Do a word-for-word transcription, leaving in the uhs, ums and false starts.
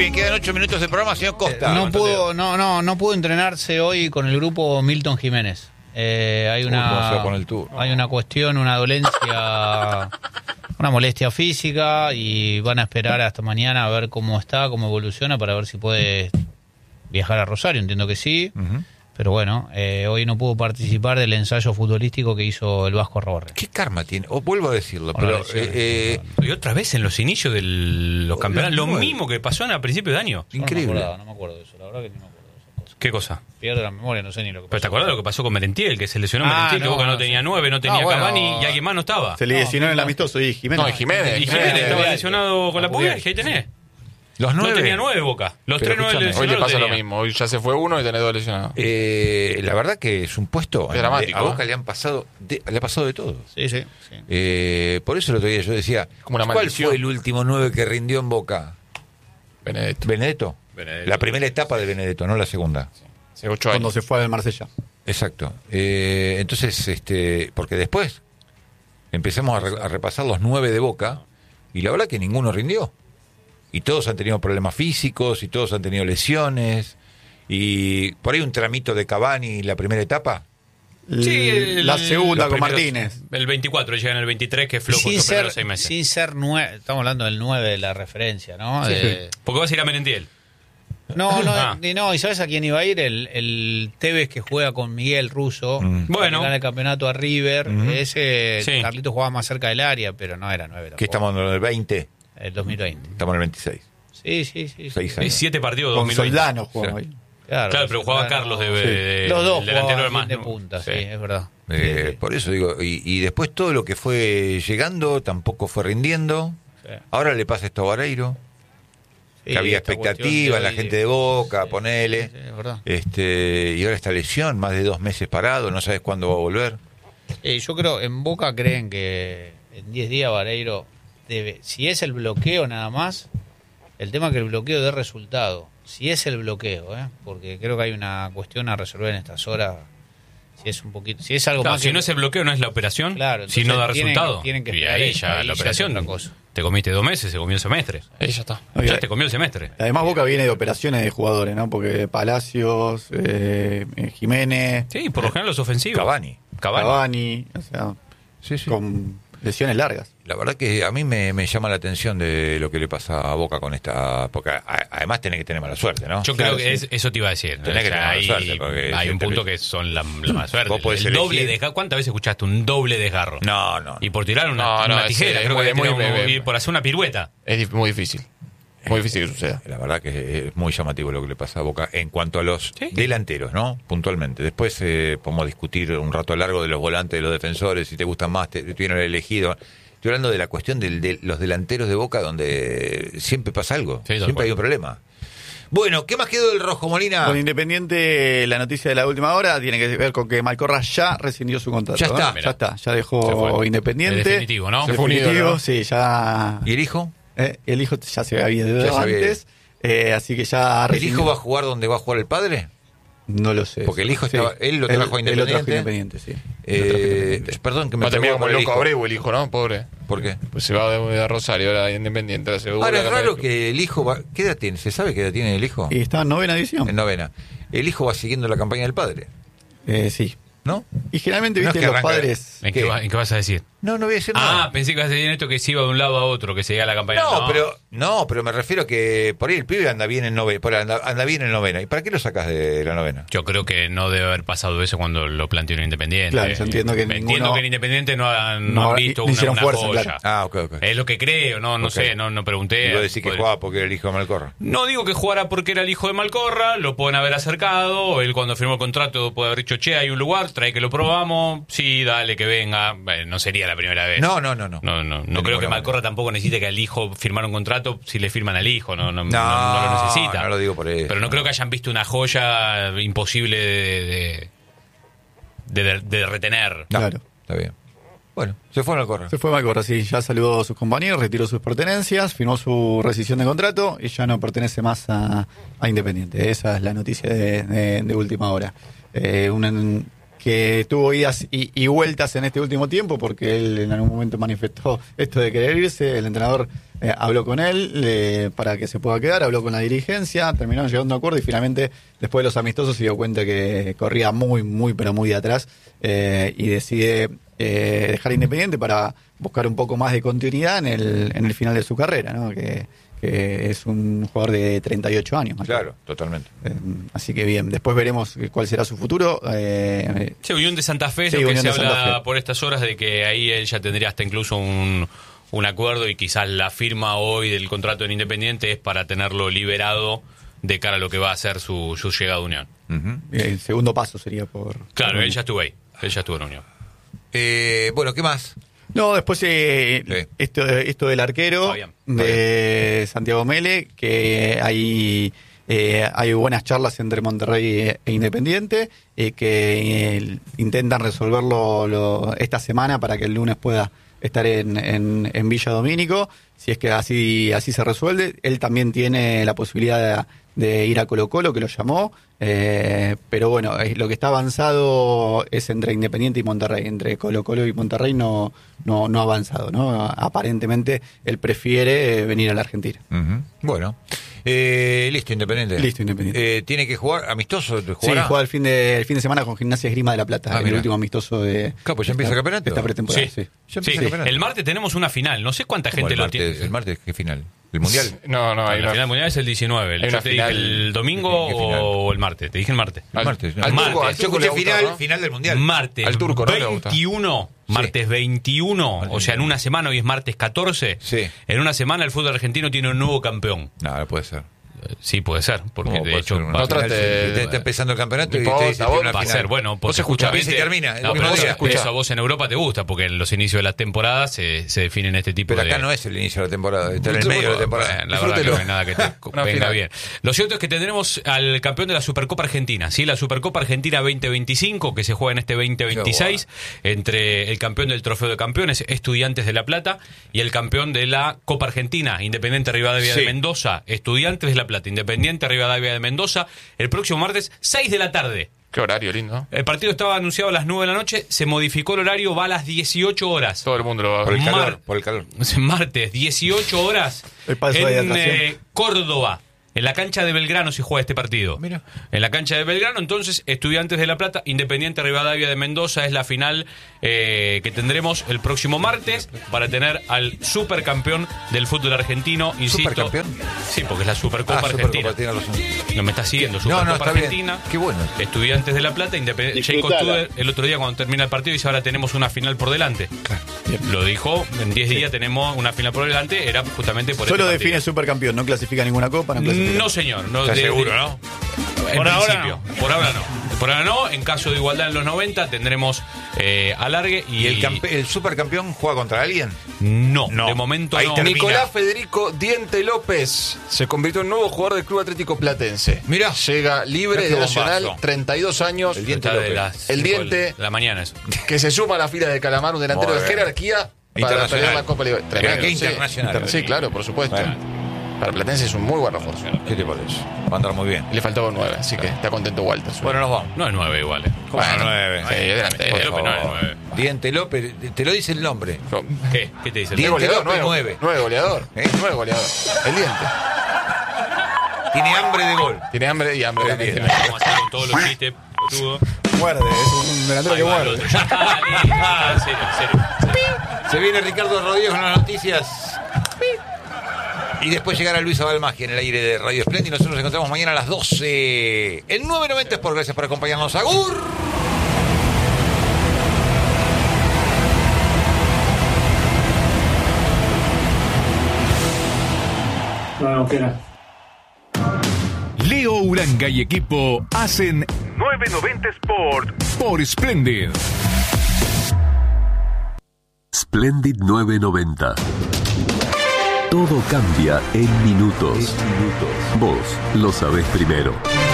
bien, quedan ocho minutos de programa, señor Costa. Eh, no pudo, no, no, no pudo entrenarse hoy con el grupo Milton Jiménez. Eh, hay una, uh, con el tour. hay una cuestión, una dolencia, una molestia física y van a esperar hasta mañana a ver cómo está, cómo evoluciona para ver si puede viajar a Rosario. Entiendo que sí. Uh-huh. Pero bueno, eh, hoy no pudo participar del ensayo futbolístico que hizo el Vasco Robarre. ¿Qué karma tiene? O vuelvo a decirlo, Bueno, pero... lesión, eh, y otra vez en los inicios de los campeonatos, lo mismo que pasó en a principios de año. Increíble. No me, acordaba, no me acuerdo de eso, la verdad que no me acuerdo de esas cosas. ¿Qué cosa? Pierdo la memoria, no sé ni lo que pasó. ¿Pero te acordás de lo que pasó con Merentiel? Que se lesionó Ah, Merentiel, no, que Boca no, no tenía sí. nueve, no tenía No, bueno. Cavani y alguien más no estaba. Se le lesionó no, en el amistoso y Jiménez. No, y Jiménez. Y Jiménez estaba lesionado con la puya, y ahí tenés. Los nueve. No tenía nueve Boca. Los Pero tres nueve escúchame, hoy lesionados le pasa tenía. lo mismo. Hoy ya se fue uno y tenés dos lesionados. Eh, la verdad que es un puesto... Es dramático. A Boca le han pasado de, le ha pasado de todo. Sí, sí. sí. Eh, por eso el otro día yo decía, Como una ¿cuál maldición. fue el último nueve que rindió en Boca? Benedetto. Benedetto. Benedetto. La primera etapa de Benedetto, no la segunda. Hace ocho Cuando años. se fue al Marsella. Exacto. Eh, entonces, este, porque después empezamos a, re- a repasar los nueve de Boca y la verdad que ninguno rindió. Y todos han tenido problemas físicos y todos han tenido lesiones. Y por ahí un tramito de Cavani la primera etapa. Sí, el- la segunda los con primeros- Martínez. El veinticuatro, llegan el veintitrés, que es flojo Sin los ser, primeros seis meses. sin ser nueve, estamos hablando del nueve de la referencia, ¿no? Sí, De- Porque vas a ir a Merentiel. No, no, Ah. y no, ¿y sabes a quién iba a ir? El, el Tevez que juega con Miguel Russo, Mm. Bueno. que gana el campeonato a River. Mm. Ese Sí. Carlitos jugaba más cerca del área, pero no era nueve. Que estamos en el veinte, El dos mil veinte. estamos en el veintiséis. Sí, sí, sí. sí. Seis Es años. siete partidos de Con dos mil veinte. Soldano jugó Sí. ahí. Claro, Claro, pero jugaba Soldano- Carlos de, Sí. de- Los dos del delantero jugaban más de ¿no? punta, sí, Sí. es verdad. Eh, Sí, sí. Por eso digo, y, y después todo lo que fue llegando tampoco fue rindiendo. Sí. Ahora le pasa esto a Vareiro, Sí, que había esta expectativa en la cuestión gente de Boca, sí, ponele. sí, sí, es verdad. Este, y ahora esta lesión, más de dos meses parado, no sabes cuándo va a volver. Eh, yo creo, en Boca creen que en diez días Vareiro debe, si es el bloqueo nada más, el tema es que el bloqueo dé resultado. Si es el bloqueo, ¿eh? Porque creo que hay una cuestión a resolver en estas horas. Si es un poquito, si es algo Claro, más si que- no es el bloqueo, no es la operación. Claro, si no da entonces tienen- resultado. tienen que y esperar ahí eso, ya ahí la ya es operación. otra cosa. Te comiste dos meses, se comió el semestre. Ahí ya está. Ya te comió el semestre. Además Boca viene de operaciones de jugadores, ¿no? Porque Palacios, eh, eh, Jiménez, Sí, por lo general los ofensivos. Cavani. Cavani. Cavani, o sea, Sí, sí. con lesiones largas. La verdad que a mí me, me llama la atención de lo que le pasa a Boca con esta... Porque a- además tenés que tener mala suerte, ¿no? Yo Claro, creo que sí. es, eso te iba a decir. Tenés que tener hay, mala suerte, porque hay si un te- punto que son la, la mala suerte. Vos podés el doble elegir. desgarro. ¿Cuántas veces escuchaste un doble desgarro? No, no. Y por tirar una, No, no, una ese tijera, es creo muy- que muy- tiró un- muy- y por hacer una pirueta. Es dif- muy difícil. Muy difícil que suceda. La verdad que es muy llamativo lo que le pasa a Boca en cuanto a los Sí. delanteros, ¿no? Puntualmente. Después eh, podemos discutir un rato largo de los volantes, de los defensores, si te gustan más, te tuvieron elegido. Estoy hablando de la cuestión del- de los delanteros de Boca, donde siempre pasa algo, Sí, tal siempre cual. hay un problema. Bueno, ¿qué más quedó del Rojo, Molina? Con Independiente, la noticia de la última hora tiene que ver con que Malcorra ya rescindió su contrato. Ya está. ¿eh? Ya está, ya Se dejó fue. Independiente. Es definitivo, ¿no? Se fue un Definitivo, ídolo, ¿no? sí, ya. ¿Y el hijo? eh, el hijo ya se había ido Ya se había antes, eh, así que ya. ¿El rescindió. hijo va a jugar donde va a jugar el padre? No lo sé. Porque el hijo Sí. estaba- él lo trajo a Él lo trajo Independiente. Independiente, sí. Eh, Lo trajo Independiente. perdón que me Va a terminar preocupa como por el loco hijo. Abreu el hijo, ¿no? Pobre. ¿Por qué? Pues se va de, de Rosario, ahora de Independiente. La segunda, Ahora es la raro de- que el hijo va... ¿Qué edad tiene? ¿Se sabe qué edad tiene el hijo? Y está en novena división. En novena. El hijo va siguiendo la campaña del padre, Eh, sí. ¿no? Y generalmente, No es viste, que los arranca- padres. ¿En ¿Qué? qué, va- en qué vas a decir? No, no voy a decir Ah, nada. pensé que ibas a decir esto que se iba de un lado a otro, que seguía la campaña. No, pero no, pero me refiero a que por ahí el pibe anda bien en novena, por anda, anda bien en novena. ¿Y para qué lo sacas de la novena? Yo creo que no debe haber pasado eso cuando lo planteó en Independiente. Claro, yo entiendo que Entiendo ninguno- que en Independiente no han, No, no han visto no una, hicieron una fuerza, joya. claro. Ah, ok, ok. Es lo que creo, no, no Ok. sé, no, no pregunté. Iba a decir que Podría- jugaba porque era el hijo de Malcorra. No digo que jugara porque era el hijo de Malcorra, lo pueden haber acercado, él cuando firmó el contrato puede haber dicho, che, hay un lugar, trae que lo probamos, sí, dale, que venga. Bueno, no sería la primera vez. No, no, no, no. No, no, no De creo que ninguna Malcorra manera. tampoco necesite que al hijo firmara un contrato si le firman al hijo, no, no, no, No, no lo necesita. no lo digo por eso. Pero no creo que hayan visto una joya imposible de, de, de- de retener. No, Claro. está bien. Bueno, se fue Malcorra. Se fue Malcorra, sí, ya saludó a sus compañeros, retiró sus pertenencias, firmó su rescisión de contrato y ya no pertenece más a, a Independiente. Esa es la noticia de, de- de última hora. Eh, un, que tuvo idas y, y vueltas en este último tiempo, porque él en algún momento manifestó esto de querer irse. El entrenador eh, habló con él eh, para que se pueda quedar, habló con la dirigencia, terminaron llegando a un acuerdo y finalmente, después de los amistosos, se dio cuenta que corría muy, muy, pero muy de atrás eh, y decide eh, dejar Independiente para buscar un poco más de continuidad en el, en el final de su carrera, ¿no? Que, que es un jugador de treinta y ocho años. Claro, totalmente. Eh, así que bien, después veremos cuál será su futuro. Eh, Sí, Unión de Santa Fe es Sí, lo que Unión se de Santa habla Fe. por estas horas, de que ahí él ya tendría hasta incluso un, un acuerdo, y quizás la firma hoy del contrato en Independiente es para tenerlo liberado de cara a lo que va a ser su, su llegada a Unión. Ujú. el segundo paso sería por... Claro, por- él ya estuvo ahí, él ya estuvo en Unión. Eh, bueno, ¿qué más? No, después eh, Sí. esto, esto del arquero Fabián. de Santiago Mele, que hay, eh, hay buenas charlas entre Monterrey e Independiente, eh, que eh, intentan resolverlo lo- esta semana para que el lunes pueda estar en, en, en Villa Domínico. Si es que así, así se resuelve, él también tiene la posibilidad de, de ir a Colo Colo, que lo llamó, eh, pero bueno, eh, lo que está avanzado es entre Independiente y Monterrey. Entre Colo Colo y Monterrey no, no, no ha avanzado, ¿no? Aparentemente él prefiere eh, venir a la Argentina. Ujú. Bueno, eh, listo, Independiente. Listo, Independiente. Eh, ¿Tiene que jugar amistoso? Sí, ¿Jugará? juega el fin de, el fin de semana con Gimnasia Esgrima de la Plata, Ah, el mira. último amistoso de... Claro, pues ya de empieza esta- el campeonato. de esta pretemporada, Sí. sí. Ya Sí, empieza el campeonato. el martes tenemos una final, no sé cuánta ¿Cómo gente el lo martes, tiene. ¿El martes qué final? ¿El Mundial? No, no, hay la una final mundial es el diecinueve. hay Yo una te dije final. el domingo ¿Qué final? o el martes. Te dije el martes. El Al- martes. al Martes. turco, al Yo turco le escuché gusta, final, ¿no? final del Mundial. Martes Al turco, ¿no? Le gusta. veintiuno, martes veintiuno, o sea, en una semana, hoy es martes catorce. Sí. En una semana el fútbol argentino tiene un nuevo campeón. No, no puede ser. Eh, Sí, puede ser, porque ¿Cómo de puede hecho ser? Una va, No final, trate- si usted está empezando el campeonato y No usted importa, dice vos- que una va a final. ser bueno. Porque Vos escuchá, justamente- empieza y termina, el No, mismo pero día. eso, eso a vos en Europa te gusta, porque en los inicios de las temporadas se, se definen este tipo Pero de... acá no es el inicio de la temporada, está en el medio de la temporada. Bueno, la verdad que no hay nada que te Una venga final. bien. Lo cierto es que tendremos al campeón de la Supercopa Argentina, ¿sí? La Supercopa Argentina veinte veinticinco, que se juega en este veinte veintiséis, entre el campeón del Trofeo de Campeones, Estudiantes de La Plata, y el campeón de la Copa Argentina, Independiente Rivadavia Sí. de Mendoza, Estudiantes de La Plata, Independiente Rivadavia de Mendoza, el próximo martes, seis de la tarde. Qué horario lindo. El partido estaba anunciado a las nueve de la noche, se modificó el horario, va a las dieciocho horas. Todo el mundo lo va a Por ver. el calor, Mar- por el calor. Martes, dieciocho horas, El paso de en hidratación. eh, Córdoba. En la cancha de Belgrano se juega este partido. Mira. En la cancha de Belgrano, entonces, Estudiantes de La Plata, Independiente Rivadavia de Mendoza es la final eh, que tendremos el próximo martes para tener al supercampeón del fútbol argentino, insisto. ¿Supercampeón? Sí, porque es la Supercopa Ah, Argentina. Supercopa, tiene razón. No me está siguiendo, No, Supercopa no, está bien. Argentina. Qué bueno. Estudiantes de La Plata, Independiente. Jay Costuder, el otro día cuando termina el partido, dice: ahora tenemos una final por delante. Lo dijo, en diez días tenemos una final por delante, era justamente por Solo este define partido. supercampeón, no clasifica ninguna copa, no clasifica. No, señor. No, ¿Estás de- seguro, de- no? En Por ahora principio. Por ahora no. Por ahora no. En caso de igualdad en los noventa tendremos eh, alargue y, ¿Y el, campe- el supercampeón juega contra alguien? No, No. de momento Ahí no. termina. Nicolás Federico Diente López se convirtió en nuevo jugador del Club Atlético Platense. Mirá. Llega libre Mirá qué de Nacional, bombazo. treinta y dos años, El Diente Está de López. las El cinco Diente. de la mañana eso. que se suma a la fila de Calamar, un delantero Muy de bien. jerarquía para Internacional. pelear la Copa Libertadores. Mirá Tremendo, qué sí. internacional. Sí, claro, por supuesto. Bueno. Para Platense es un muy buen refuerzo. ¿Qué te parece? Va a andar muy bien. Le faltó nueve, así que está contento Walter. Bueno, nos vamos. No es nueve igual. eh. ¿Cómo Bueno, nueve? sí, es delantero. Diente López no es Por favor. nueve. Diente López, te lo dice el nombre. ¿Qué? ¿Qué te dice? el Diente goleador, López, nueve, nueve. nueve goleador. ¿Eh? Nueve goleador. El Diente. Tiene hambre de gol. Tiene hambre y hambre. Muy bien. también. Vamos a hacer con todos los chistes, pelotudo. Muerde, es un delantero Ahí que va el muerde. otro. Ya está, listo. Ah, en serio, en serio. Se viene Ricardo Rodríguez con las noticias. Y después llegará Luis Abalmagia en el aire de Radio Splendid. Nosotros nos encontramos mañana a las doce. El nueve noventa Sport. Gracias por acompañarnos. ¡Agur! No, no, espera. Leo Uranga y equipo hacen nueve noventa Sport por Splendid. Splendid nueve noventa. Todo cambia en minutos. Vos lo sabés primero.